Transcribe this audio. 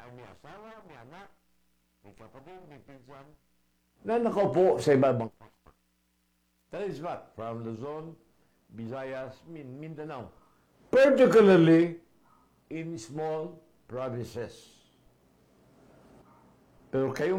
ay may asawa, may anak, may kapatid, may pinsan, na nakaupo sa iba-ibang posto. That is what? From Luzon, Visayas, Mindanao. Particularly in small provinces. Pero kayo